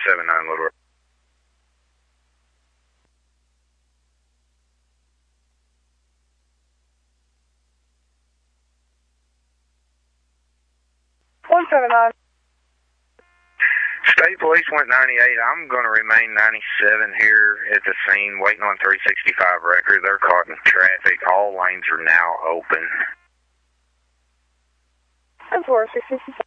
179 Little Rock. State Police went 98. I'm going to remain 97 here at the scene, waiting on 365 record. They're caught in traffic. All lanes are now open. 465.